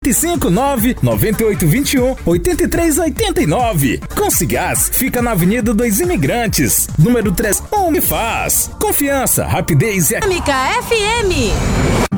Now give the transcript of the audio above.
559-9821-8389. Consigás fica na Avenida dos Imigrantes, número 3, Unifaz. Confiança, rapidez e... Dinâmica FM.